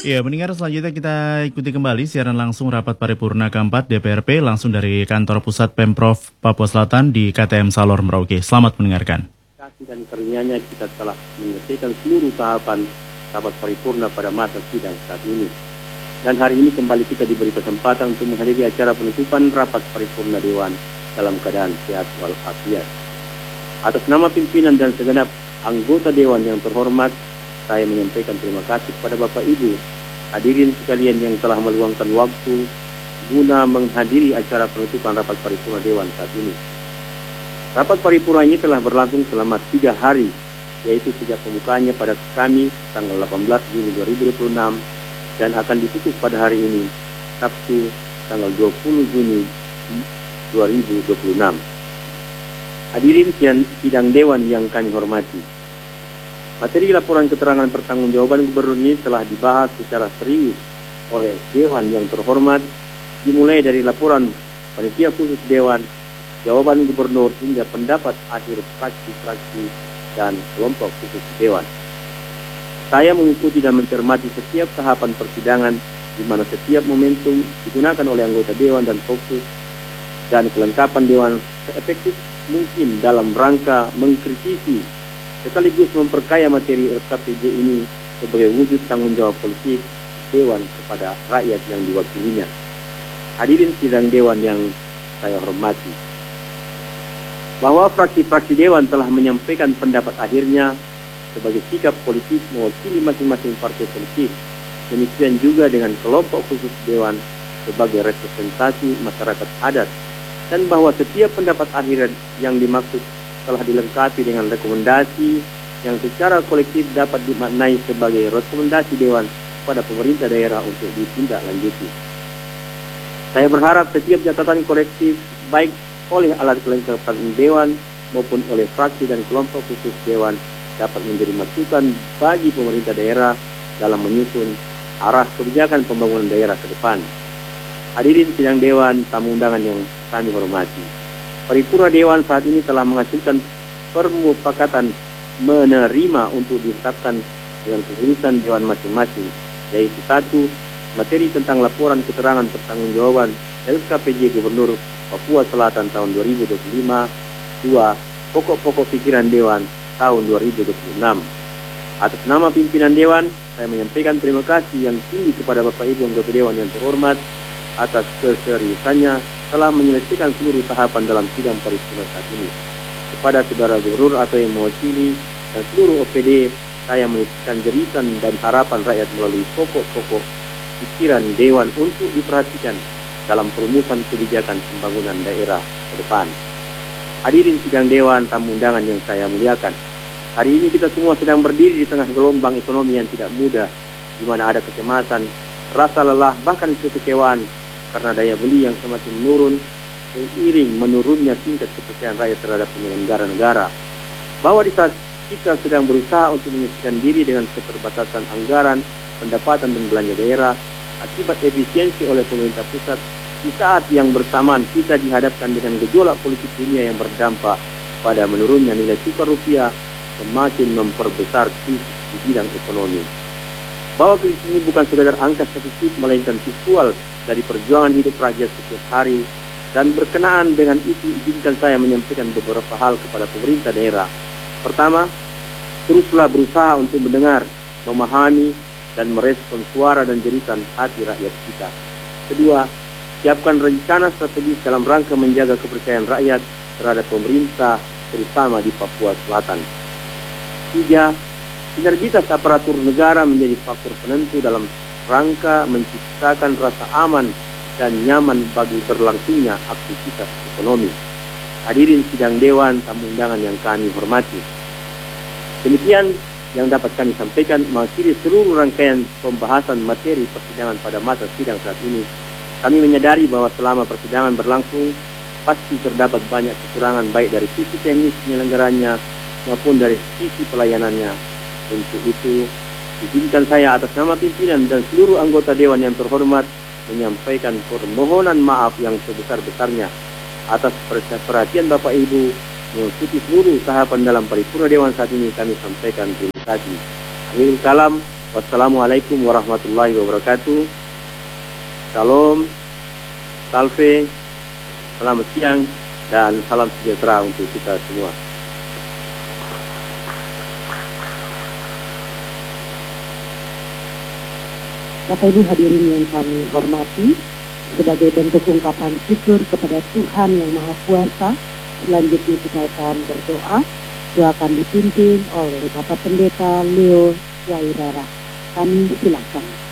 Ya, pendengar selanjutnya kita ikuti kembali siaran langsung rapat paripurna keempat DPRP langsung dari kantor pusat Pemprov Papua Selatan di KTM Salor Merauke. Selamat mendengarkan. Dan karenanya kita telah menyelesaikan seluruh tahapan rapat paripurna pada masa sidang saat ini. Dan hari ini kembali kita diberi kesempatan untuk menghadiri acara penutupan rapat paripurna Dewan dalam keadaan sehat walafiat. Atas nama pimpinan dan segenap anggota Dewan yang terhormat, saya menyampaikan terima kasih kepada Bapak Ibu hadirin sekalian yang telah meluangkan waktu guna menghadiri acara penutupan rapat paripurna Dewan saat ini. Rapat paripurna ini telah berlangsung selama 3 hari, yaitu sejak pembukaannya pada Kamis tanggal 18 Juni 2026 dan akan ditutup pada hari ini, Sabtu tanggal 20 Juni 2026. Hadirin sidang Dewan yang kami hormati, materi laporan keterangan pertanggungjawaban gubernur ini telah dibahas secara serius oleh Dewan yang terhormat, dimulai dari laporan panitia khusus Dewan, jawaban gubernur hingga pendapat akhir fraksi-fraksi dan kelompok khusus Dewan. Saya mengikuti dan mencermati setiap tahapan persidangan di mana setiap momentum digunakan oleh anggota Dewan dan fokus dan kelengkapan Dewan seefektif mungkin dalam rangka mengkritisi sekaligus memperkaya materi RKPJ ini sebagai wujud tanggung jawab politik Dewan kepada rakyat yang diwakilinya. Hadirin sidang Dewan yang saya hormati, bahwa fraksi-fraksi Dewan telah menyampaikan pendapat akhirnya sebagai sikap politik mewakili masing-masing partai politik. Demikian juga dengan kelompok khusus Dewan sebagai representasi masyarakat adat, dan bahwa setiap pendapat akhir yang dimaksud telah dilengkapi dengan rekomendasi yang secara kolektif dapat dimaknai sebagai rekomendasi Dewan pada pemerintah daerah untuk ditindaklanjuti. Saya berharap setiap catatan korektif baik oleh alat kelengkapan Dewan maupun oleh fraksi dan kelompok khusus Dewan dapat menjadi masukan bagi pemerintah daerah dalam menyusun arah kebijakan pembangunan daerah ke depan. Hadirin sidang Dewan, tamu undangan yang kami hormati, paripurna Dewan saat ini telah menghasilkan permufakatan menerima untuk ditetapkan dengan keputusan Dewan masing-masing, yaitu 1. Materi tentang laporan keterangan pertanggungjawaban LKPJ Gubernur Papua Selatan tahun 2025. 2. Pokok-pokok pikiran Dewan tahun 2026. Atas nama pimpinan Dewan, saya menyampaikan terima kasih yang tinggi kepada Bapak Ibu anggota Dewan yang terhormat atas keseriusannya telah menyelesaikan seluruh tahapan dalam sidang paripurna saat ini. Kepada saudara gubernur atau yang mewakili dan seluruh OPD, saya menitipkan jeritan dan harapan rakyat melalui pokok-pokok pikiran Dewan untuk diperhatikan dalam perumusan kebijakan pembangunan daerah ke depan. Hadirin sidang Dewan, tamu undangan yang saya muliakan, hari ini kita semua sedang berdiri di tengah gelombang ekonomi yang tidak mudah, di mana ada kecemasan, rasa lelah, bahkan kekecewaan karena daya beli yang semakin menurun seiring menurunnya tingkat kepercayaan rakyat terhadap penyelenggara negara. Bahwa di saat kita sedang berusaha untuk menyesuaikan diri dengan keterbatasan anggaran, pendapatan dan belanja daerah akibat efisiensi oleh pemerintah pusat, di saat yang bersamaan kita dihadapkan dengan gejolak politik dunia yang berdampak pada menurunnya nilai tukar rupiah, semakin memperbesar krisis di bidang ekonomi. Bahwa krisis ini bukan sekadar angka statistik, melainkan visual dari perjuangan hidup rakyat setiap hari, dan berkenaan dengan itu izinkan saya menyampaikan beberapa hal kepada pemerintah daerah. Pertama, teruslah berusaha untuk mendengar, memahami, dan merespon suara dan jeritan hati rakyat kita. Kedua, siapkan rencana strategis dalam rangka menjaga kepercayaan rakyat terhadap pemerintah, terutama di Papua Selatan. 3. Sinergitas aparatur negara menjadi faktor penentu dalam rangka menciptakan rasa aman dan nyaman bagi berlangsungnya aktivitas ekonomi. Hadirin sidang Dewan, tamu undangan yang kami hormati, demikian yang dapat kami sampaikan mengakhiri seluruh rangkaian pembahasan materi persidangan pada masa sidang saat ini. Kami menyadari bahwa selama persidangan berlangsung pasti terdapat banyak kekurangan baik dari sisi teknis penyelenggaranya maupun dari sisi pelayanannya. Untuk itu, izinkan saya atas nama pimpinan dan seluruh anggota Dewan yang terhormat menyampaikan permohonan maaf yang sebesar-besarnya atas perhatian Bapak Ibu mengikuti seluruh tahapan dalam paripurna Dewan saat ini. Kami sampaikan terima kasih. Akhirul kalam, Wassalamualaikum warahmatullahi wabarakatuh. Salam, salve, selamat siang, dan salam sejahtera untuk kita semua. Bapak Ibu hadirin yang kami hormati, sebagai bentuk ungkapan syukur kepada Tuhan yang Maha Kuasa, selanjutnya kita akan berdoa. Doa akan dipimpin oleh Bapak Pendeta Leo Wairara. Kami silakan.